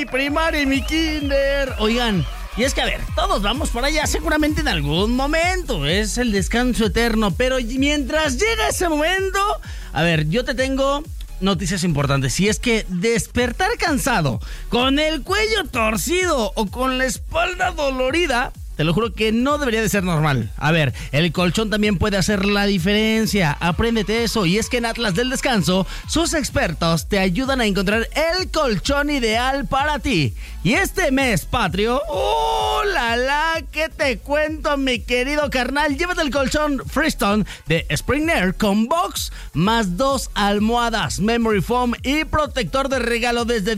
primaria y mi kinder. Oigan, y es que, a ver, todos vamos por allá seguramente en algún momento. Es el descanso eterno. Pero mientras llega ese momento, a ver, yo te tengo noticias importantes. Y es que despertar cansado, con el cuello torcido o con la espalda dolorida, te lo juro que no debería de ser normal. A ver, el colchón también puede hacer la diferencia. Apréndete eso. Y es que en Atlas del Descanso, sus expertos te ayudan a encontrar el colchón ideal para ti. Y este mes patrio, ¡oh, la! ¿Qué te cuento, mi querido carnal? Llévate el colchón Freestone de Spring Air con box, más 2 almohadas, memory foam y protector de regalo desde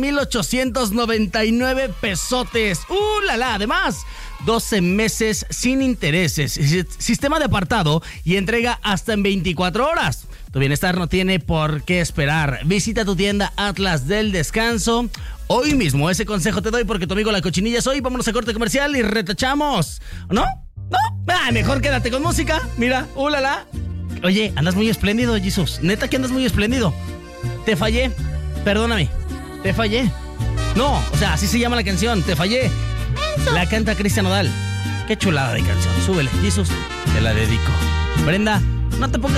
10,899 pesotes. ¡La! Además, 12 meses sin intereses, sistema de apartado y entrega hasta en 24 horas. Tu bienestar no tiene por qué esperar. Visita tu tienda Atlas del Descanso hoy mismo. Ese consejo te doy porque tu amigo La Cochinilla soy. Vámonos a corte comercial y retachamos. ¿No? ¿No? Mejor quédate con música. Mira, ¡la! Oye, andas muy espléndido, Jesús. Neta que andas muy espléndido. Te fallé. Perdóname. Te fallé. No, o sea, así se llama la canción. Te fallé. La canta Cristian Nodal. Qué chulada de canción. Súbele, Jesús. Te la dedico. Brenda, no te pongas